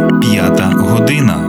5 година.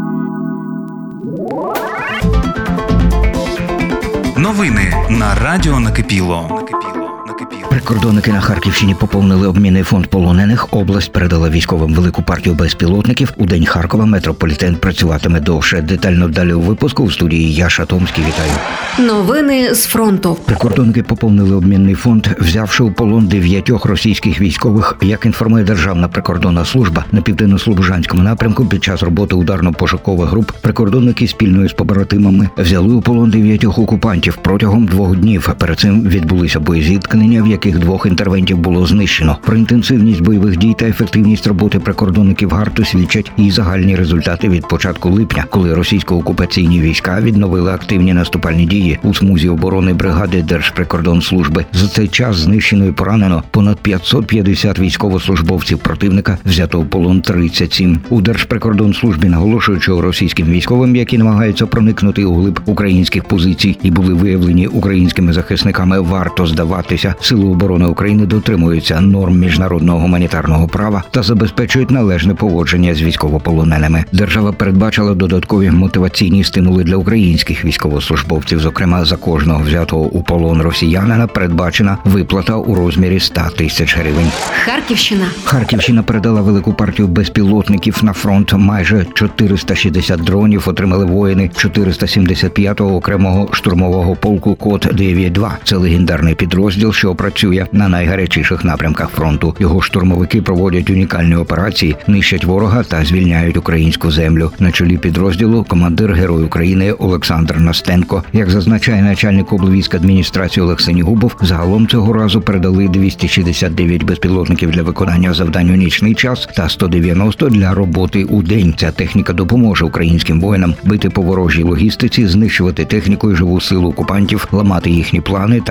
Новини на Радіо Накипіло. Прикордонники на Харківщині поповнили обмінний фонд полонених. Область передала військовим велику партію безпілотників. У День Харкова метрополітен працюватиме довше. Детально далі у випуску. В студії Яша Томський. Вітаю. Новини з фронту. Прикордонники поповнили обмінний фонд, взявши у полон 9 російських військових. Як інформує Державна прикордонна служба, на Південно-Слобожанському напрямку під час роботи ударно-пошукових груп прикордонники спільно з побратимами взяли у полон 9 окупантів протягом 2 днів. Перед цим відбулися боєзіткнення, в яких 2 інтервентів було знищено. Про інтенсивність бойових дій та ефективність роботи прикордонників ГАРТу свідчать і загальні результати від початку липня, коли російсько-окупаційні війська відновили активні наступальні дії у смузі оборони бригади Держприкордонслужби. За цей час знищено і поранено понад 550 військовослужбовців противника, взято у полон 37. У Держприкордонслужбі наголошують, що російським військовим, які намагаються проникнути у глиб українських позицій і були виявлені українськими захисниками, варто здаватися. Сили оборони України дотримуються норм міжнародного гуманітарного права та забезпечують належне поводження з військовополоненими. Держава передбачила додаткові мотиваційні стимули для українських військовослужбовців. Зокрема, за кожного взятого у полон росіянина передбачена виплата у розмірі 100 тисяч гривень. Харківщина передала велику партію безпілотників на фронт. Майже 460 дронів отримали воїни 475-го окремого штурмового полку Код-9-2. Це легендарний підрозділ, що працює на найгарячіших напрямках фронту. Його штурмовики проводять унікальні операції, нищать ворога та звільняють українську землю. На чолі підрозділу командир Герой України Олександр Настенко. Як зазначає начальник облвійськ адміністрації Олег Сенігубов, загалом цього разу передали 269 безпілотників для виконання завдань у нічний час та 190 для роботи у день. Ця техніка допоможе українським воїнам бити по ворожій логістиці, знищувати техніку і живу силу окупантів, ламати їхні плани та